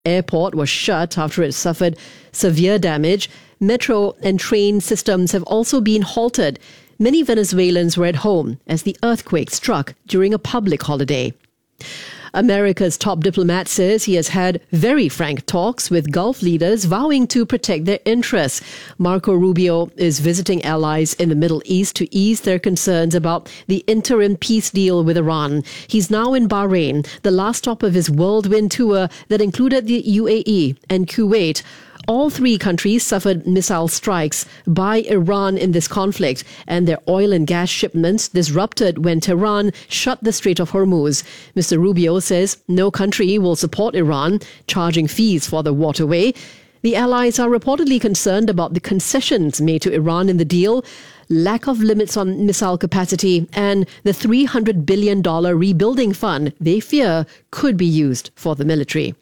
airport was shut after it suffered severe damage. Metro and train systems have also been halted. Many Venezuelans were at home as the earthquake struck during a public holiday. America's top diplomat says he has had very frank talks with Gulf leaders vowing to protect their interests. Marco Rubio is visiting allies in the Middle East to ease their concerns about the interim peace deal with Iran. He's now in Bahrain, the last stop of his whirlwind tour that included the UAE and Kuwait. All three countries suffered missile strikes by Iran in this conflict, and their oil and gas shipments disrupted when Tehran shut the Strait of Hormuz. Mr. Rubio says no country will support Iran, charging fees for the waterway. The allies are reportedly concerned about the concessions made to Iran in the deal, lack of limits on missile capacity, and the $300 billion rebuilding fund they fear could be used for the military.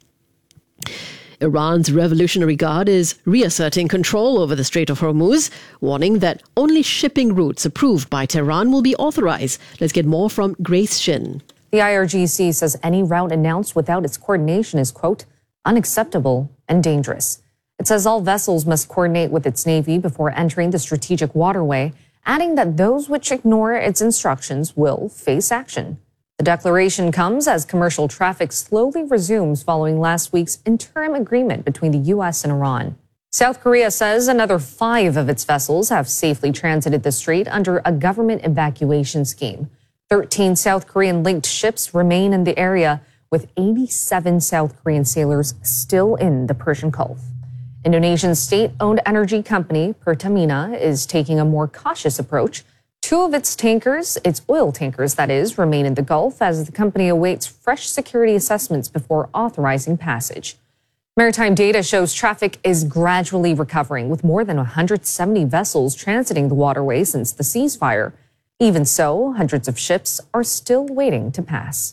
Iran's Revolutionary Guard is reasserting control over the Strait of Hormuz, warning that only shipping routes approved by Tehran will be authorized. Let's get more from Grace Shin. The IRGC says any route announced without its coordination is, quote, unacceptable and dangerous. It says all vessels must coordinate with its Navy before entering the strategic waterway, adding that those which ignore its instructions will face action. The declaration comes as commercial traffic slowly resumes following last week's interim agreement between the U.S. and Iran. South Korea says another 5 of its vessels have safely transited the strait under a government evacuation scheme. 13 South Korean-linked ships remain in the area, with 87 South Korean sailors still in the Persian Gulf. Indonesian state-owned energy company Pertamina is taking a more cautious approach. 2 of its tankers, its oil tankers that is, remain in the Gulf as the company awaits fresh security assessments before authorizing passage. Maritime data shows traffic is gradually recovering, with more than 170 vessels transiting the waterway since the ceasefire. Even so, hundreds of ships are still waiting to pass.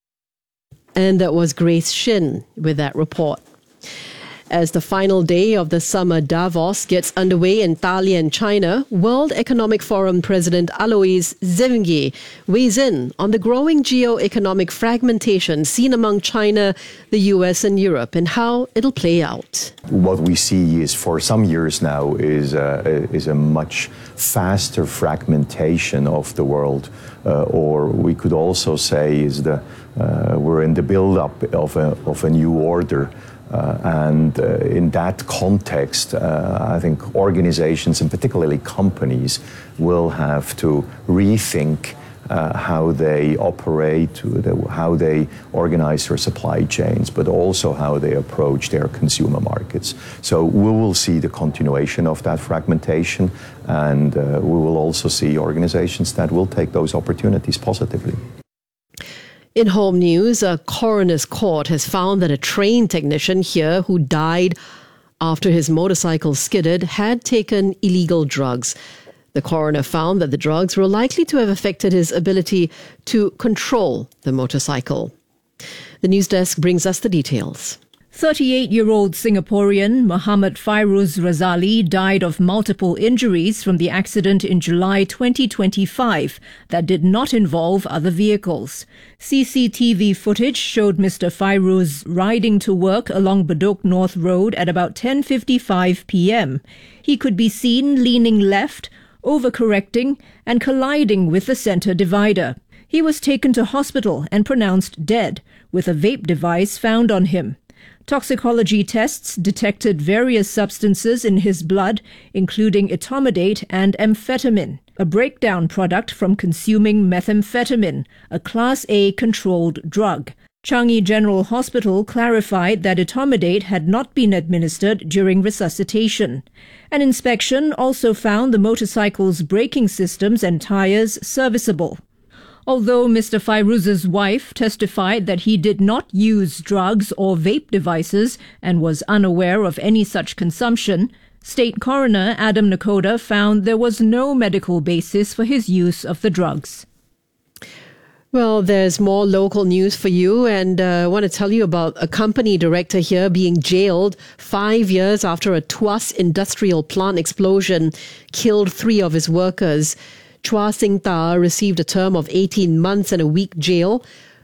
And that was Grace Shin with that report. As the final day of the summer Davos gets underway in Dalian, China, World Economic Forum President Alois Zewingi weighs in on the growing geo-economic fragmentation seen among China, the US and Europe, and how it'll play out. What we see is for some years now is a much faster fragmentation of the world, or we could also say is we're in the build-up of a new order. And in that context, I think organizations, and particularly companies, will have to rethink how they operate, how they organize their supply chains, but also how they approach their consumer markets. So we will see the continuation of that fragmentation, and we will also see organizations that will take those opportunities positively. In home news, a coroner's court has found that a train technician here who died after his motorcycle skidded had taken illegal drugs. The coroner found that the drugs were likely to have affected his ability to control the motorcycle. The news desk brings us the details. 38-year-old Singaporean Muhammad Fairuz Razali died of multiple injuries from the accident in July 2025 that did not involve other vehicles. CCTV footage showed Mr. Fairuz riding to work along Bedok North Road at about 10:55 p.m. He could be seen leaning left, overcorrecting and colliding with the centre divider. He was taken to hospital and pronounced dead, with a vape device found on him. Toxicology tests detected various substances in his blood, including etomidate and amphetamine, a breakdown product from consuming methamphetamine, a Class A controlled drug. Changi General Hospital clarified that etomidate had not been administered during resuscitation. An inspection also found the motorcycle's braking systems and tires serviceable. Although Mr. Fairuz's wife testified that he did not use drugs or vape devices and was unaware of any such consumption, State Coroner Adam Nakoda found there was no medical basis for his use of the drugs. Well, there's more local news for you, and I want to tell you about a company director here being jailed 5 years after a Tuas industrial plant explosion killed 3 of his workers. Chua Sing Ta received a term of 18 months and a week jail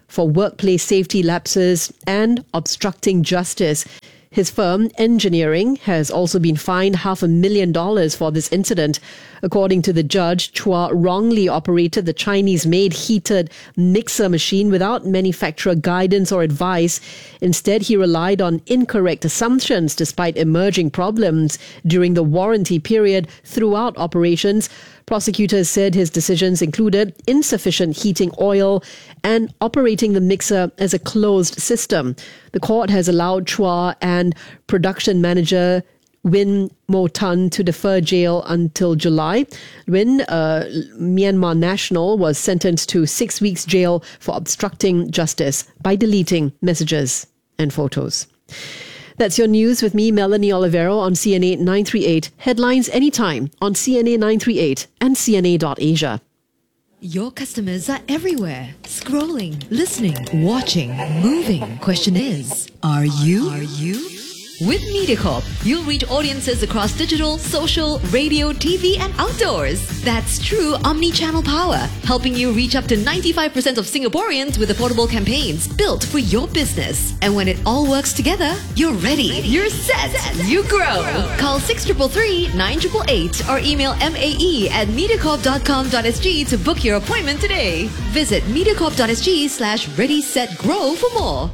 for workplace safety lapses and obstructing justice. His firm, Engineering, has also been fined $500,000 for this incident. According to the judge, Chua wrongly operated the Chinese-made heated mixer machine without manufacturer guidance or advice. Instead, he relied on incorrect assumptions despite emerging problems during the warranty period throughout operations. Prosecutors said his decisions included insufficient heating oil and operating the mixer as a closed system. The court has allowed Chua and production manager Win Mo Tan to defer jail until July. Win, Myanmar national, was sentenced to 6 weeks jail for obstructing justice by deleting messages and photos. That's your news with me, Melanie Olivero, on CNA 938. Headlines anytime on CNA 938 and CNA.Asia. Your customers are everywhere. Scrolling, listening, watching, moving. Question is, are you? With MediaCorp, you'll reach audiences across digital, social, radio, TV and outdoors. That's true omni-channel power, helping you reach up to 95% of Singaporeans with affordable campaigns built for your business. And when it all works together, you're ready, you're set, you grow. Call 6333 9888 or email mae@mediacorp.com.sg to book your appointment today. Visit mediacorp.sg/ready-set-grow for more.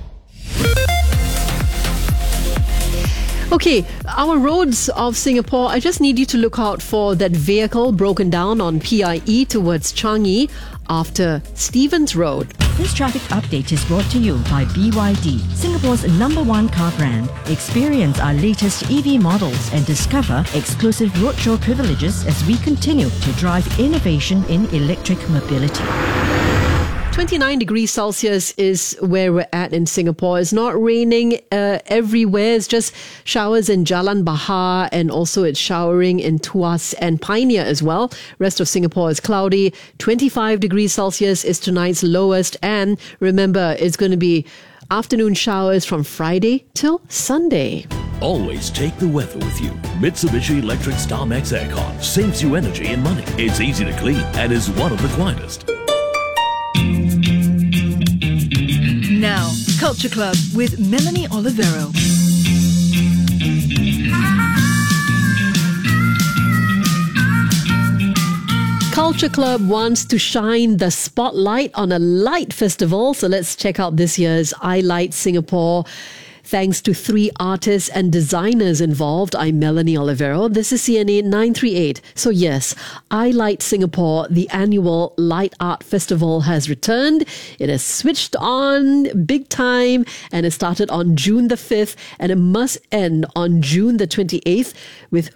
Okay, our roads of Singapore, I just need you to look out for that vehicle broken down on PIE towards Changi after Stevens Road. This traffic update is brought to you by BYD, Singapore's #1 car brand. Experience our latest EV models and discover exclusive roadshow privileges as we continue to drive innovation in electric mobility. 29 degrees Celsius is where we're at in Singapore. It's not raining everywhere. It's just showers in Jalan Bahar, and also it's showering in Tuas and Pioneer as well. Rest of Singapore is cloudy. 25 degrees Celsius is tonight's lowest. And remember, it's going to be afternoon showers from Friday till Sunday. Always take the weather with you. Mitsubishi Electric StarMax Aircon saves you energy and money. It's easy to clean and is one of the quietest. Now, Culture Club with Melanie Olivero. Culture Club wants to shine the spotlight on a light festival. So let's check out this year's iLight Singapore. Thanks to 3 artists and designers involved, I'm Melanie Olivero. This is CNA 938. So yes, iLight Singapore, the annual Light Art Festival, has returned. It has switched on big time, and it started on June the 5th, and it must end on June the 28th with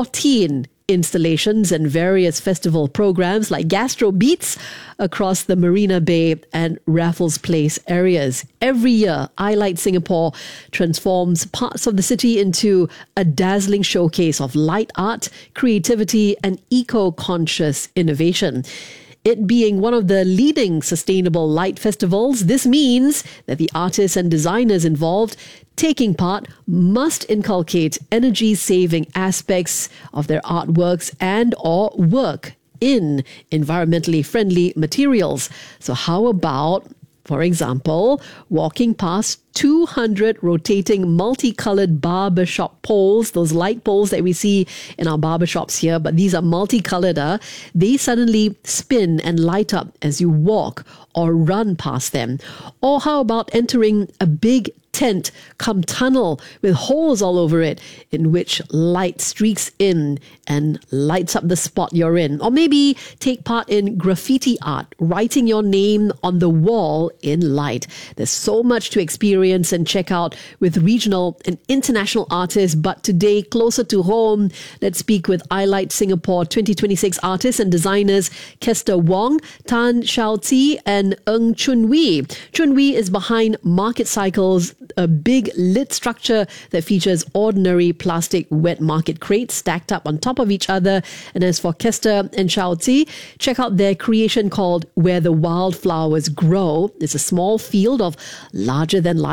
14 installations and various festival programs like Gastro Beats across the Marina Bay and Raffles Place areas. Every year, iLight Singapore transforms parts of the city into a dazzling showcase of light art, creativity, and eco-conscious innovation. It being one of the leading sustainable light festivals, this means that the artists and designers involved taking part must inculcate energy-saving aspects of their artworks and or work in environmentally friendly materials. So how about, for example, walking past 200 rotating multicolored barbershop poles, those light poles that we see in our barbershops here, but these are multicolored. They suddenly spin and light up as you walk or run past them. Or how about entering a big tent come tunnel with holes all over it in which light streaks in and lights up the spot you're in. Or maybe take part in graffiti art, writing your name on the wall in light. There's so much to experience and check out with regional and international artists. But today, closer to home, let's speak with iLight Singapore 2026 artists and designers Kester Wong, Tan Shao Ti, and Ng Chun Wee. Chun Wee is behind Market Cycles, a big lit structure that features ordinary plastic wet market crates stacked up on top of each other. And as for Kester and Shao Ti, check out their creation called Where the Wildflowers Grow. It's a small field of larger-than-life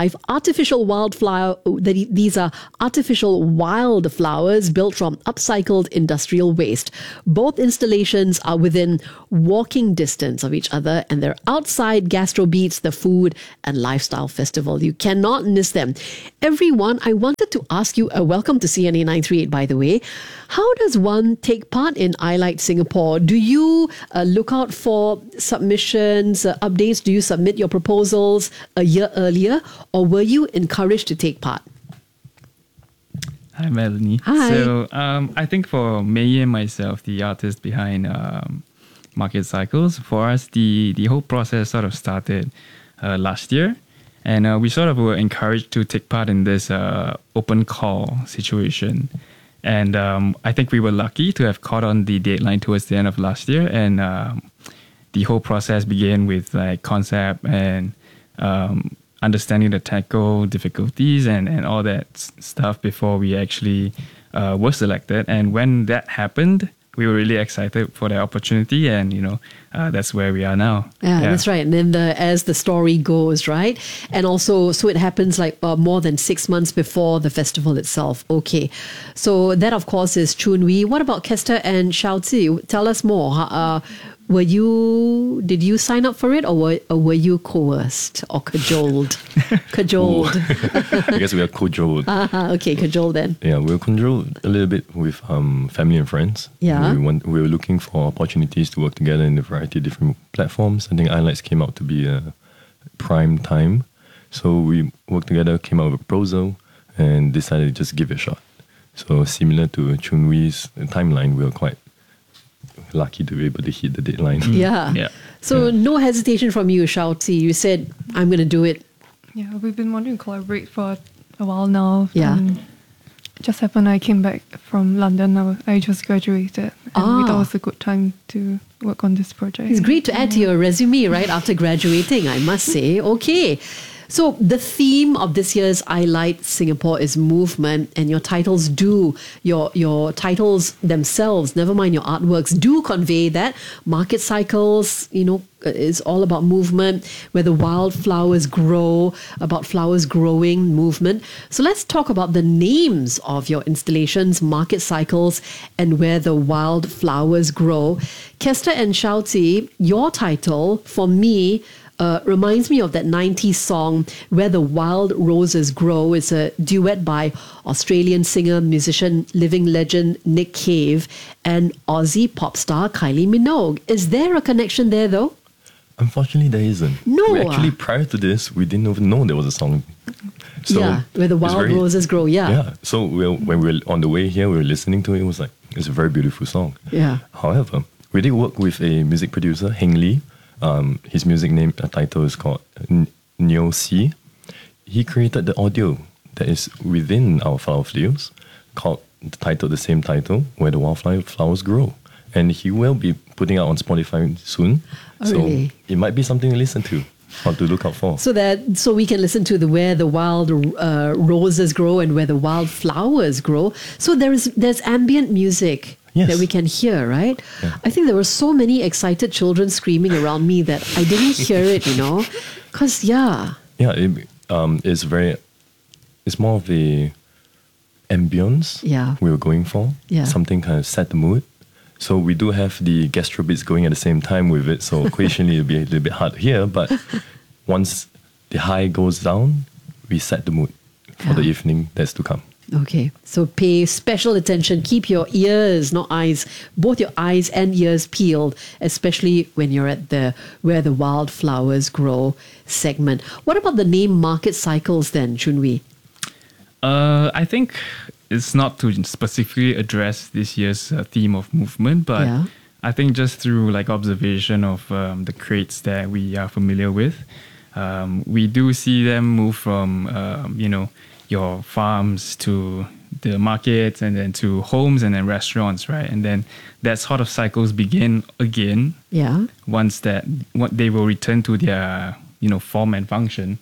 life artificial wildflower. These are artificial wildflowers built from upcycled industrial waste. Both installations are within walking distance of each other, and they're outside GastroBeats, the food and lifestyle festival. You cannot miss them. Everyone, I wanted to ask you, welcome to CNA 938, by the way. How does one take part in iLight Singapore? Do you look out for submissions, updates? Do you submit your proposals a year earlier, or were you encouraged to take part? Hi, Melanie. Hi. So I think for May and myself, the artist behind Market Cycles, for us, the whole process sort of started last year. And we sort of were encouraged to take part in this open call situation. And I think we were lucky to have caught on the deadline towards the end of last year. And the whole process began with like concept and understanding the technical difficulties and all that stuff before we actually were selected. And when that happened, we were really excited for the opportunity, and that's where we are now. Yeah, that's right. And then as the story goes, right? And also, so it happens like more than 6 months before the festival itself. Okay. So that, of course, is Chun Wee. What about Kester and Shao Zi? Tell us more. Did you sign up for it, or were you coerced or cajoled? Cajoled. I guess we are cajoled. Okay, cajoled then. Yeah, we were cajoled a little bit with family and friends. Yeah. We were looking for opportunities to work together in a variety of different platforms. I think iLights came out to be a prime time. So we worked together, came out with a proposal, and decided to just give it a shot. So similar to Chun Wee's timeline, we were quite lucky to be able to hit the deadline. Yeah. So no hesitation from you, Shao Zi. You said, I'm going to do it. Yeah, we've been wanting to collaborate for a while now. Yeah. Just happened I came back from London. I just graduated. And we thought it was a good time to work on this project. It's great to add to your resume, right? After graduating, I must say. Okay. So the theme of this year's iLight Singapore is movement, and your titles your titles themselves, never mind your artworks, do convey that. Market Cycles, is all about movement, where the wildflowers grow, about flowers growing, movement. So let's talk about the names of your installations, Market Cycles and Where the Wildflowers Grow. Kester and Shao Zi, your title, for me, reminds me of that 90s song, Where the Wild Roses Grow. It's a duet by Australian singer, musician, living legend Nick Cave and Aussie pop star Kylie Minogue. Is there a connection there, though? Unfortunately, there isn't. No. We actually, prior to this, we didn't even know there was a song. So Where the Wild Roses Grow, Yeah, so when we were on the way here, we were listening to it. It was like, it's a very beautiful song. Yeah. However, we did work with a music producer, Heng Lee. His music name title is called Neo C. He created the audio that is within our flower fields, called the same title, Where the Wildflowers Grow. And he will be putting out on Spotify soon. Oh, really? It might be something to listen to or to look out for. So we can listen to the Where the Wild Roses Grow and Where the Wildflowers Grow. So there's ambient music. Yes. That we can hear, right? Yeah. I think there were so many excited children screaming around me that I didn't hear it, Because, Yeah, it's more of the ambience we were going for. Yeah. Something kind of set the mood. So we do have the GastroBeats going at the same time with it. So occasionally it'll be a little bit hard to hear, but once the high goes down, we set the mood for the evening that's to come. Okay, so pay special attention. Keep your ears, not eyes, both your eyes and ears peeled, especially when you're at the Where the Wildflowers Grow segment. What about the name Market Cycles then, Chun Wee? I think it's not to specifically address this year's theme of movement, but I think just through like observation of the crates that we are familiar with, we do see them move from, your farms to the markets and then to homes and then restaurants, right? And then that sort of cycles begin again. Yeah. Once they will return to their, form and function.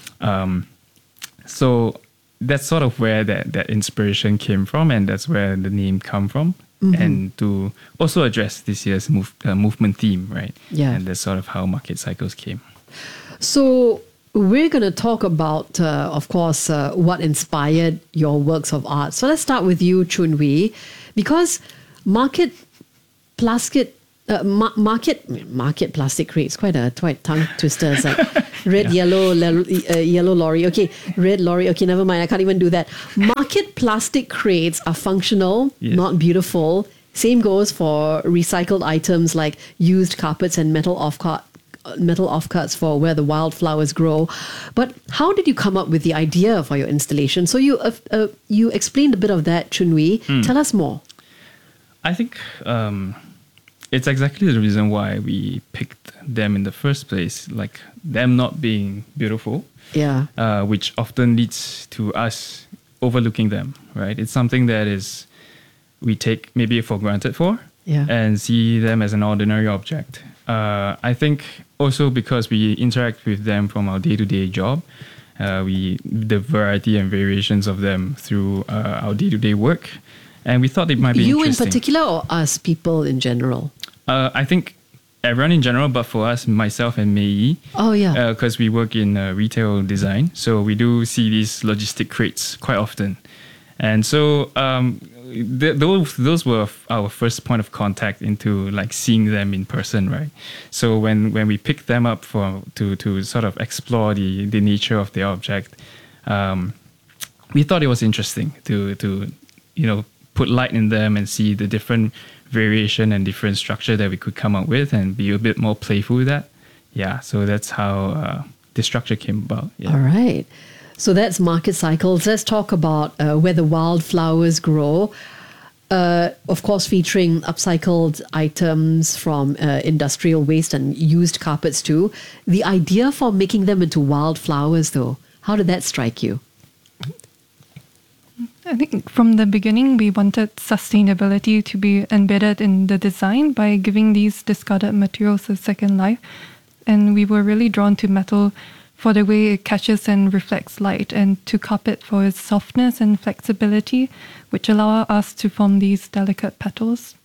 So that's sort of where that inspiration came from, and that's where the name come from. Mm-hmm. And to also address this year's movement theme, right? Yeah. And that's sort of how Market Cycles came. So we're going to talk about, of course, what inspired your works of art. So let's start with you, Chun Wee, because market plastic crates, quite tongue twister. It's like red, yellow lorry. Okay, red lorry. Okay, never mind. I can't even do that. Market plastic crates are functional, not beautiful. Same goes for recycled items like used carpets and metal offcuts for where the wildflowers grow. But how did you come up with the idea for your installation? So you explained a bit of that, Chun Wee. Tell us more. I think it's exactly the reason why we picked them in the first place, like them not being beautiful, which often leads to us overlooking them, right? It's something that we take maybe for granted and see them as an ordinary object. I think also because we interact with them from our day-to-day job, the variety and variations of them through our day-to-day work, and we thought it might be interesting. You in particular, or us, people in general? I think everyone in general, but for us, myself and Mei Yi. Oh, yeah. Because we work in retail design, so we do see these logistic crates quite often. And so those were our first point of contact into like seeing them in person, right? So when we picked them up to sort of explore the nature of the object, we thought it was interesting to put light in them and see the different variation and different structure that we could come up with and be a bit more playful with that. Yeah, so that's how the structure came about. Yeah. All right. So that's Market Cycles. Let's talk about where the wildflowers grow. Of course, featuring upcycled items from industrial waste and used carpets too. The idea for making them into wildflowers, though, how did that strike you? I think from the beginning, we wanted sustainability to be embedded in the design by giving these discarded materials a second life. And we were really drawn to metal for the way it catches and reflects light, and to carpet for its softness and flexibility, which allow us to form these delicate petals.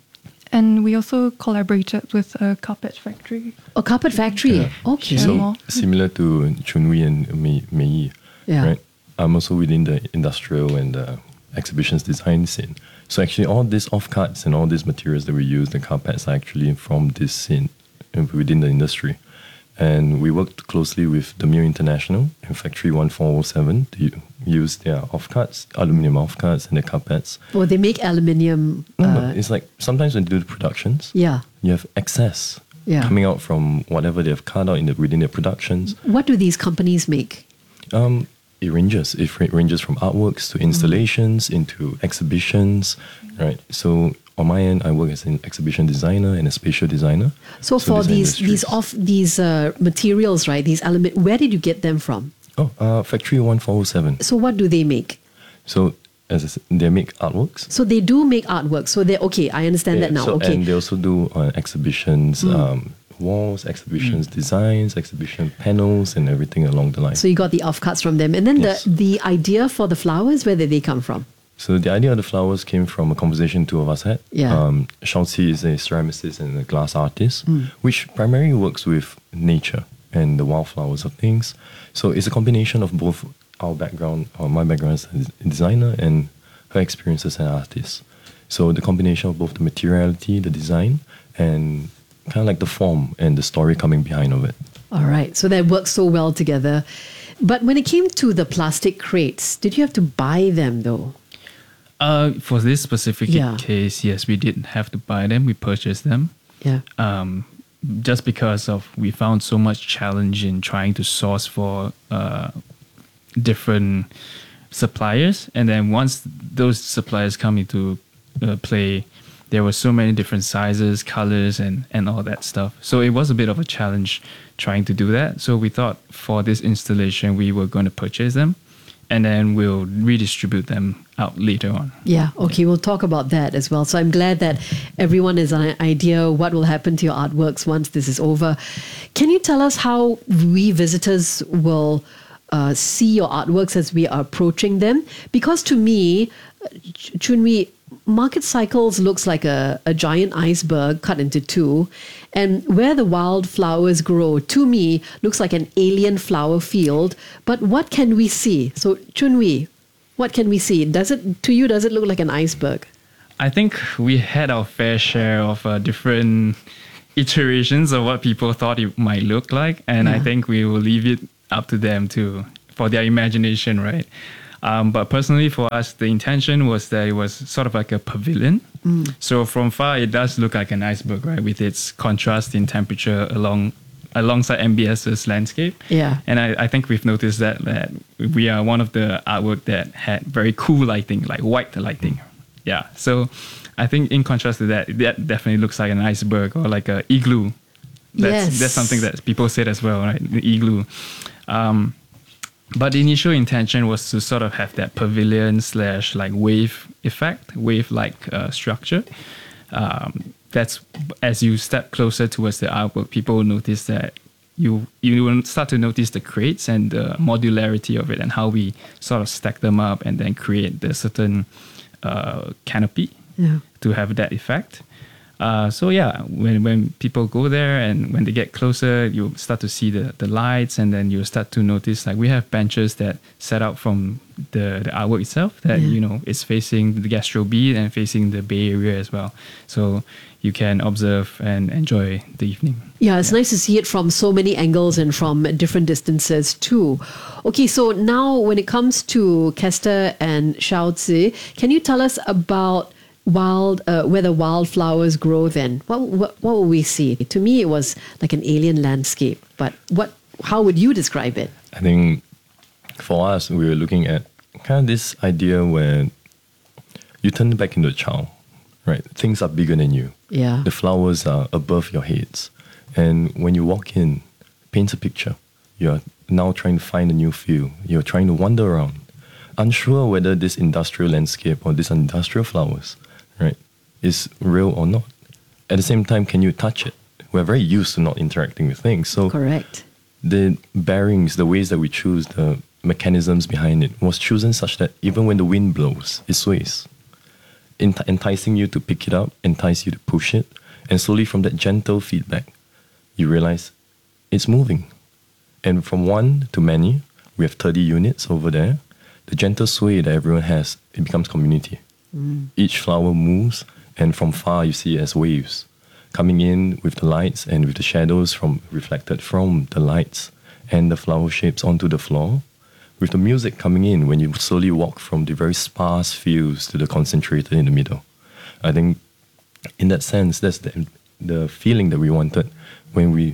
And we also collaborated with a carpet factory. A carpet factory? Yeah. Okay. So similar to Chun Wee and Mei Yi, right? I'm also within the industrial and exhibitions design scene. So actually all these offcuts and all these materials that we use, the carpets, are actually from this scene within the industry. And we worked closely with Demure International and Factory 1407 to use their offcuts, aluminium offcuts and the carpets. Well, they make aluminium. No, it's like sometimes when you do the productions, you have excess coming out from whatever they have cut out within their productions. What do these companies make? It ranges. It ranges from artworks to installations, into exhibitions, right? So on my end, I work as an exhibition designer and a spatial designer. So for these materials, right? These elements, where did you get them from? Factory 1407. So what do they make? So as I said, they make artworks. So they do make artworks. So they're okay. I understand that now. So, okay. And they also do exhibitions. Walls, exhibitions, designs, exhibition panels, and everything along the line. So you got the offcuts from them. And then the idea for the flowers, where did they come from? So the idea of the flowers came from a conversation two of us had. Shao Qi is a ceramicist and a glass artist, which primarily works with nature and the wildflowers of things. So it's a combination of both our background, or my background as a designer, and her experience as an artist. So the combination of both the materiality, the design, and kind of like the form and the story coming behind of it. All right. So that works so well together. But when it came to the plastic crates, did you have to buy them though? For this specific case, yes, we didn't have to buy them. We purchased them. Yeah. Just because we found so much challenge in trying to source for different suppliers. And then once those suppliers come into play, there were so many different sizes, colors, and all that stuff. So it was a bit of a challenge trying to do that. So we thought for this installation, we were going to purchase them, and then we'll redistribute them out later on. Yeah, okay, we'll talk about that as well. So I'm glad that everyone has an idea what will happen to your artworks once this is over. Can you tell us how we visitors will see your artworks as we are approaching them? Because to me, Chun Wee, Market Cycles looks like a giant iceberg cut into two. And where the wildflowers grow, to me, looks like an alien flower field. But what can we see? So, Chun Wee, what can we see? Does it look like an iceberg? I think we had our fair share of different iterations of what people thought it might look like. And I think we will leave it up to them for their imagination, right? But personally, for us, the intention was that it was sort of like a pavilion. So from far, it does look like an iceberg, right? With its contrast in temperature alongside MBS's landscape. Yeah. And I think we've noticed that we are one of the artwork that had very cool lighting, like white lighting. Yeah. So I think in contrast to that definitely looks like an iceberg or like an igloo. That's something that people said as well, right? The igloo. But the initial intention was to sort of have that pavilion / like wave effect, wave-like structure. That's as you step closer towards the artwork, people will notice that you will start to notice the crates and the modularity of it and how we sort of stack them up and then create the certain canopy to have that effect. When people go there and when they get closer, you start to see the lights, and then you start to notice like we have benches that set out from the artwork itself that is facing the Gastro Beat and facing the Bay Area as well. So you can observe and enjoy the evening. Yeah, it's nice to see it from so many angles and from different distances too. Okay, so now when it comes to Kester and Shaozi, can you tell us about where the wildflowers grow then? What will we see? To me, it was like an alien landscape, but how would you describe it? I think for us, we were looking at kind of this idea where you turn back into a child, right? Things are bigger than you. Yeah. The flowers are above your heads. And when you walk in, paints a picture. You're now trying to find a new feel. You're trying to wander around, unsure whether this industrial landscape or these industrial flowers, right, is real or not. At the same time, can you touch it? We're very used to not interacting with things. So correct. The bearings, the ways that we choose, the mechanisms behind it was chosen such that even when the wind blows, it sways, enticing you to pick it up, entice you to push it. And slowly from that gentle feedback, you realize it's moving. And from one to many, we have 30 units over there. The gentle sway that everyone has, it becomes community. Each flower moves, and from far you see it as waves coming in with the lights and with the shadows reflected from the lights and the flower shapes onto the floor, with the music coming in when you slowly walk from the very sparse fields to the concentrated in the middle. I think in that sense, that's the feeling that we wanted when we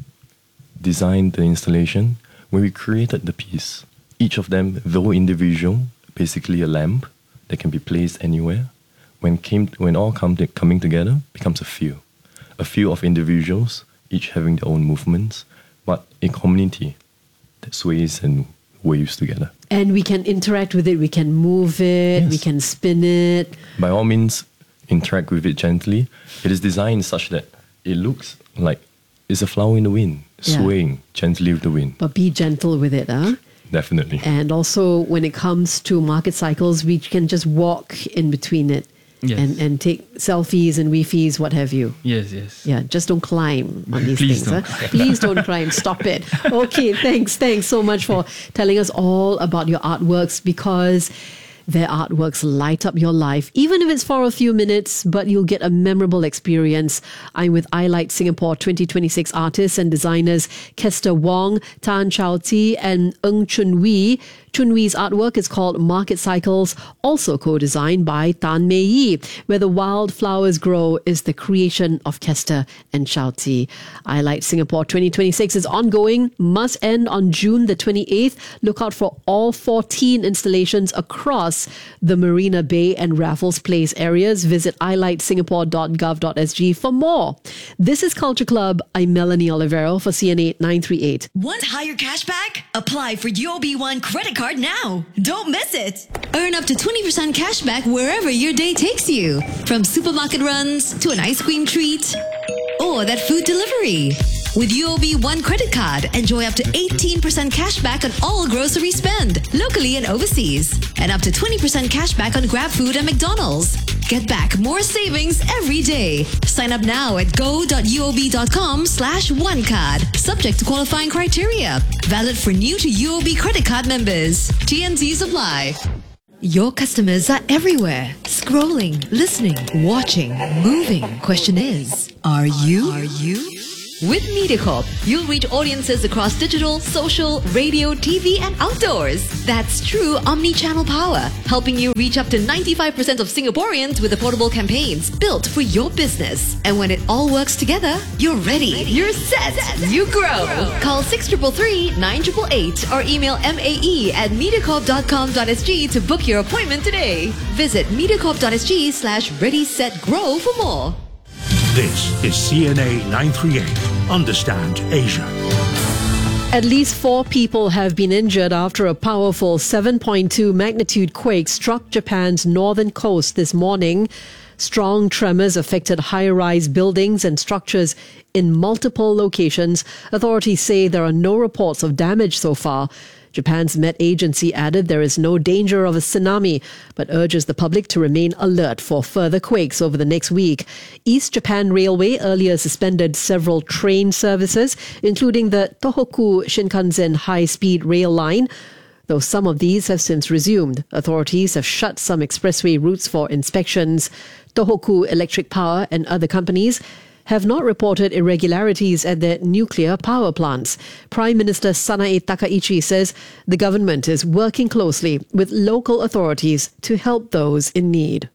designed the installation, when we created the piece. Each of them, though individual, basically a lamp that can be placed anywhere, when all coming together, becomes a feel of individuals, each having their own movements, but a community that sways and waves together. And we can interact with it, we can move it, we can spin it. By all means, interact with it gently. It is designed such that it looks like it's a flower in the wind, swaying gently with the wind. But be gentle with it, huh? Definitely. And also, when it comes to market cycles, we can just walk in between it and take selfies and Wi-Fis, what have you. Yes. Yeah, just don't climb on these Please things. don't. Please don't climb. Stop it. Okay, thanks so much for telling us all about your artworks, because their artworks light up your life, even if it's for a few minutes, but you'll get a memorable experience. I'm with iLight Singapore 2026 artists and designers Kester Wong, Tan Chao Ti, and Ng Chun Wee. Chun Wee's artwork is called Market Cycles, also co-designed by Tan Mei Yi. Where the Wildflowers Grow is the creation of Kester and Chao Ti. iLight Singapore 2026 is ongoing, must end on June the 28th. Look out for all 14 installations across the Marina Bay and Raffles Place areas. Visit ilightsingapore.gov.sg for more. This is Culture Club. I'm Melanie Olivero for CNA 938. Want higher cashback? Apply for UOB One credit card now. Don't miss it. Earn up to 20% cashback wherever your day takes you. From supermarket runs to an ice cream treat or that food delivery. With UOB One credit card, enjoy up to 18% cashback on all grocery spend, locally and overseas. And up to 20% cashback on Grab Food and McDonald's. Get back more savings every day. Sign up now at go.uob.com/onecard. Subject to qualifying criteria. Valid for new to UOB credit card members. TNCs apply. Your customers are everywhere. Scrolling, listening, watching, moving. Question is, are you? With MediaCorp, you'll reach audiences across digital, social, radio, TV, and outdoors. That's true omni-channel power, helping you reach up to 95% of Singaporeans with affordable campaigns built for your business. And when it all works together, you're ready. You're set. You grow. Call 6333 9888 or email mae@mediacorp.com.sg to book your appointment today. Visit mediacorp.sg/ready-set-grow for more. This is CNA 938. Understand Asia. At least 4 people have been injured after a powerful 7.2 magnitude quake struck Japan's northern coast this morning. Strong tremors affected high-rise buildings and structures in multiple locations. Authorities say there are no reports of damage so far. Japan's Met Agency added there is no danger of a tsunami, but urges the public to remain alert for further quakes over the next week. East Japan Railway earlier suspended several train services, including the Tohoku Shinkansen high-speed rail line, though some of these have since resumed. Authorities have shut some expressway routes for inspections. Tohoku Electric Power and other companies have not reported irregularities at their nuclear power plants. Prime Minister Sanae Takaichi says the government is working closely with local authorities to help those in need.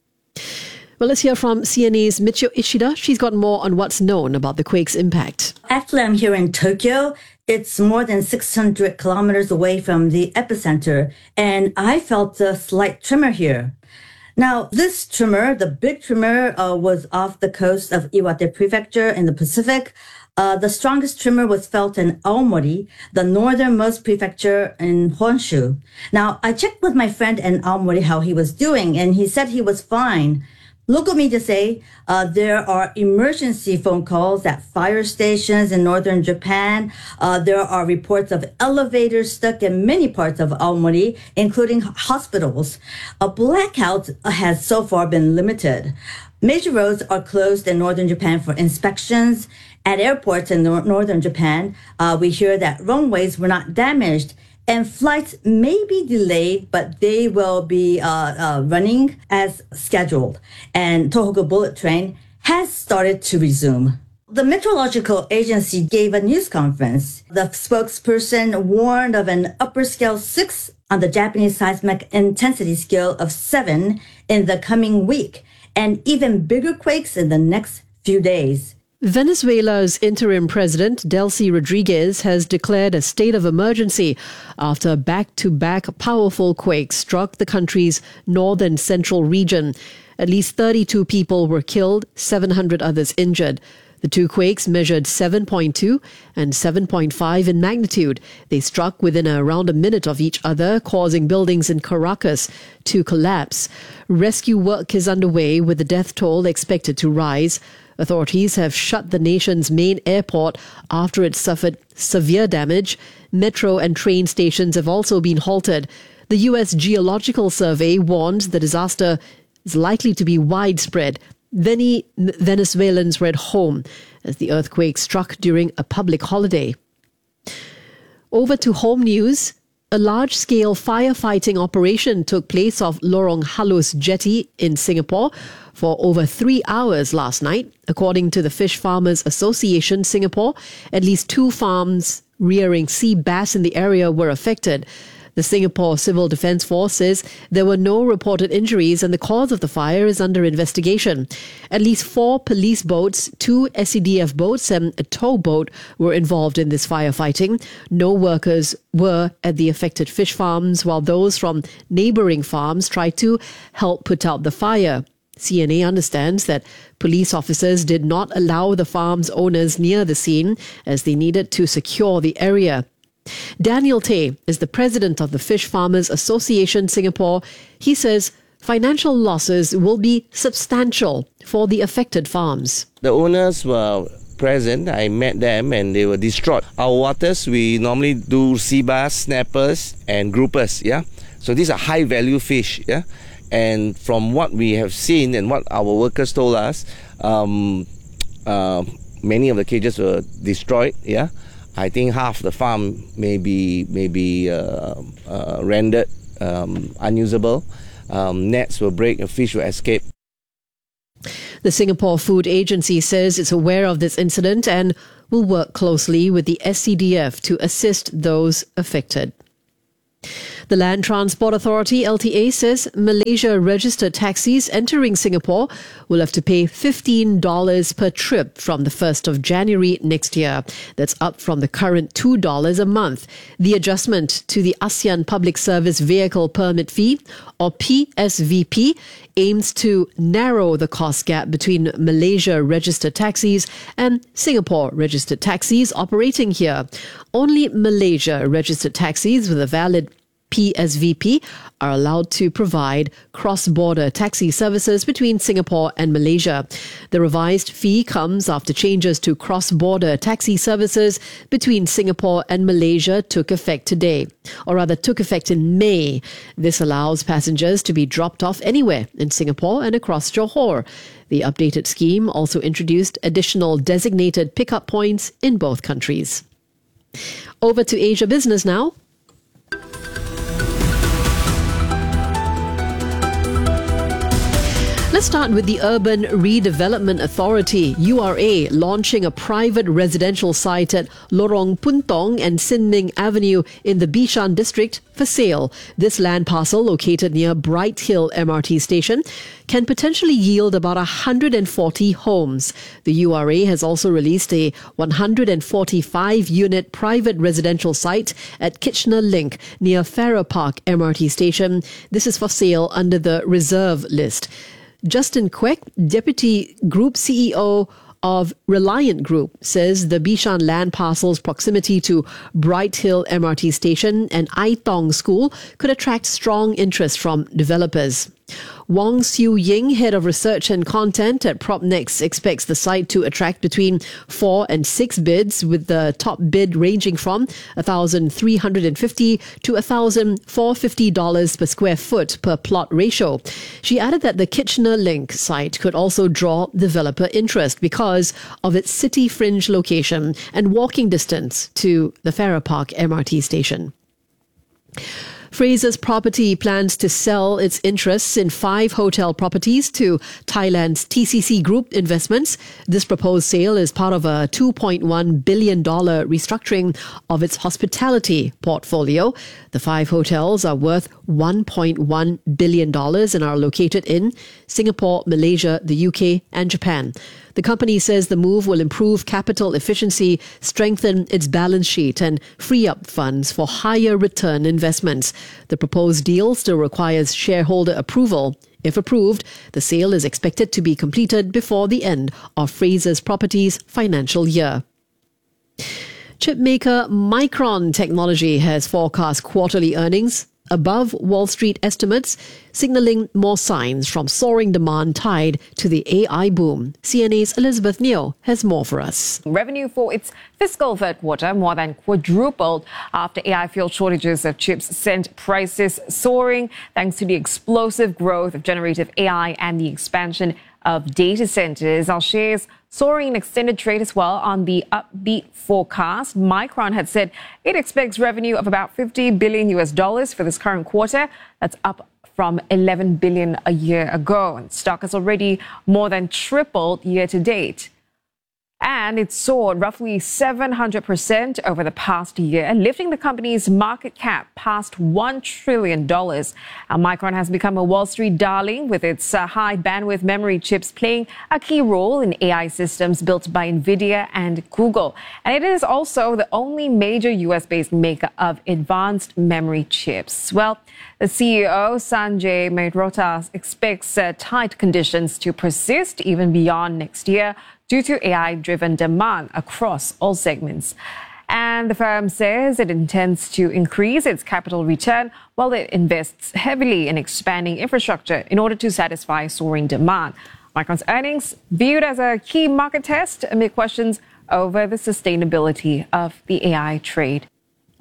Well, let's hear from CNA's Michio Ishida. She's got more on what's known about the quake's impact. Actually, I'm here in Tokyo. It's more than 600 kilometers away from the epicenter, and I felt a slight tremor here. Now, this tremor, the big tremor, was off the coast of Iwate Prefecture in the Pacific. The strongest tremor was felt in Aomori, the northernmost prefecture in Honshu. Now, I checked with my friend in Aomori how he was doing, and he said he was fine. Local media say there are emergency phone calls at fire stations in northern Japan. There are reports of elevators stuck in many parts of Aomori, including hospitals. A blackout has so far been limited. Major roads are closed in northern Japan for inspections. At airports in northern Japan, we hear that runways were not damaged. And flights may be delayed, but they will be running as scheduled. And Tohoku Bullet Train has started to resume. The Meteorological Agency gave a news conference. The spokesperson warned of an upper scale 6 on the Japanese seismic intensity scale of 7 in the coming week, and even bigger quakes in the next few days. Venezuela's interim president, Delcy Rodriguez, has declared a state of emergency after back-to-back powerful quakes struck the country's northern central region. At least 32 people were killed, 700 others injured. The two quakes measured 7.2 and 7.5 in magnitude. They struck within around a minute of each other, causing buildings in Caracas to collapse. Rescue work is underway, with the death toll expected to rise. Authorities have shut the nation's main airport after it suffered severe damage. Metro and train stations have also been halted. The U.S. Geological Survey warns the disaster is likely to be widespread. Many Venezuelans were at home as the earthquake struck during a public holiday. Over to home news. A large-scale firefighting operation took place off Lorong Halus Jetty in Singapore for over 3 hours last night. According to the Fish Farmers Association Singapore, at least 2 farms rearing sea bass in the area were affected. The Singapore Civil Defence Force says there were no reported injuries and the cause of the fire is under investigation. At least 4 police boats, 2 SCDF boats and a tow boat were involved in this firefighting. No workers were at the affected fish farms, while those from neighbouring farms tried to help put out the fire. CNA understands that police officers did not allow the farm's owners near the scene as they needed to secure the area. Daniel Tay is the president of the Fish Farmers Association Singapore. He says financial losses will be substantial for the affected farms. The owners were present. I met them and they were distraught. Our waters, we normally do sea bass, snappers and groupers, yeah? So these are high value fish, yeah? And from what we have seen and what our workers told us, many of the cages were destroyed. Yeah, I think half the farm may be rendered unusable. Nets will break and fish will escape. The Singapore Food Agency says it's aware of this incident and will work closely with the SCDF to assist those affected. The Land Transport Authority, LTA, says Malaysia registered taxis entering Singapore will have to pay $15 per trip from the 1st of January next year. That's up from the current $2 a month. The adjustment to the ASEAN Public Service Vehicle Permit Fee, or PSVP, aims to narrow the cost gap between Malaysia registered taxis and Singapore registered taxis operating here. Only Malaysia registered taxis with a valid PSVP are allowed to provide cross-border taxi services between Singapore and Malaysia. The revised fee comes after changes to cross-border taxi services between Singapore and Malaysia took effect today, or rather took effect in May. This allows passengers to be dropped off anywhere in Singapore and across Johor. The updated scheme also introduced additional designated pickup points in both countries. Over to Asia Business now. Let's start with the Urban Redevelopment Authority, URA, launching a private residential site at Lorong Puntong and Sin Ming Avenue in the Bishan district for sale. This land parcel, located near Bright Hill MRT station, can potentially yield about 140 homes. The URA has also released a 145-unit private residential site at Kitchener Link near Farrer Park MRT station. This is for sale under the reserve list. Justin Kwek, Deputy Group CEO of Reliant Group, says the Bishan land parcel's proximity to Bright Hill MRT station and Ai Tong School could attract strong interest from developers. Wong Siu Ying, Head of Research and Content at PropNext, expects the site to attract between 4 and 6 bids, with the top bid ranging from $1,350 to $1,450 per square foot per plot ratio. She added that the Kitchener Link site could also draw developer interest because of its city fringe location and walking distance to the Farrer Park MRT station. Frasers Property plans to sell its interests in 5 hotel properties to Thailand's TCC Group Investments. This proposed sale is part of a $2.1 billion restructuring of its hospitality portfolio. The 5 hotels are worth $1.1 billion and are located in Singapore, Malaysia, the UK, and Japan. The company says the move will improve capital efficiency, strengthen its balance sheet, and free up funds for higher return investments. The proposed deal still requires shareholder approval. If approved, the sale is expected to be completed before the end of Frasers Properties' financial year. Chip maker Micron Technology has forecast quarterly earnings above Wall Street estimates, signaling more signs from soaring demand tied to the AI boom. CNA's Elizabeth Neo has more for us. Revenue for its fiscal third quarter more than quadrupled after AI-fueled shortages of chips sent prices soaring thanks to the explosive growth of generative AI and the expansion of data centers. Our shares soaring in extended trade as well on the upbeat forecast. Micron had said it expects revenue of about $50 billion for this current quarter. That's up from $11 billion a year ago. And stock has already more than tripled year to date. And it soared roughly 700% over the past year, lifting the company's market cap past $1 trillion. Micron has become a Wall Street darling, with its high bandwidth memory chips playing a key role in AI systems built by NVIDIA and Google. And it is also the only major US-based maker of advanced memory chips. Well, the CEO, Sanjay Mehrotra, expects tight conditions to persist even beyond next year due to AI-driven demand across all segments. And the firm says it intends to increase its capital return while it invests heavily in expanding infrastructure in order to satisfy soaring demand. Micron's earnings viewed as a key market test amid questions over the sustainability of the AI trade.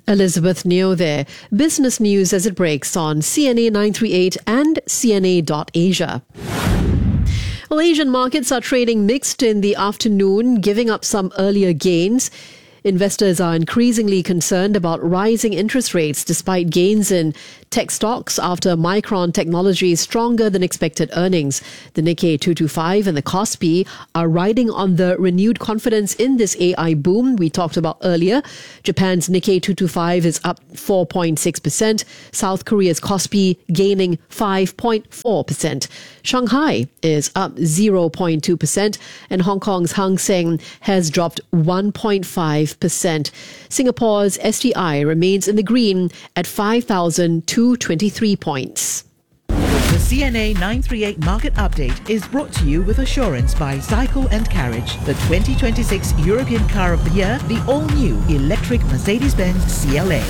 Elizabeth Neo there. Business news as it breaks on CNA 938 and CNA.Asia. Well, Asian markets are trading mixed in the afternoon, giving up some earlier gains. Investors are increasingly concerned about rising interest rates despite gains in tech stocks after Micron Technology's stronger than expected earnings. The Nikkei 225 and the Kospi are riding on the renewed confidence in this AI boom we talked about earlier. Japan's Nikkei 225 is up 4.6%. South Korea's Kospi gaining 5.4%. Shanghai is up 0.2%, and Hong Kong's Hang Seng has dropped 1.5%. Singapore's STI remains in the green at 5,223 points. The CNA 938 Market Update is brought to you with assurance by Cycle and Carriage, the 2026 European Car of the Year, the all-new electric Mercedes-Benz CLA.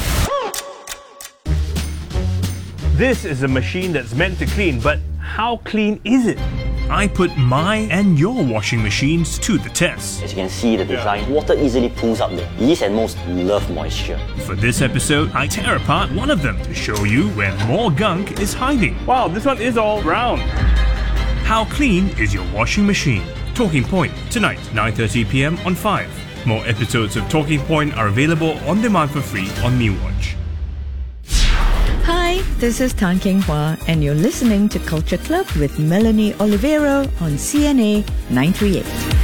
This is a machine that's meant to clean, but how clean is it? I put my and your washing machines to the test. As you can see the design, water easily pulls up the least and most loved moisture. For this episode, I tear apart one of them to show you where more gunk is hiding. Wow, this one is all round. How clean is your washing machine? Talking Point, tonight, 9:30 p.m. on 5. More episodes of Talking Point are available on demand for free on MeWatch. Hi, this is Tan Keng Hua, and you're listening to Culture Club with Melanie Olivero on CNA 938.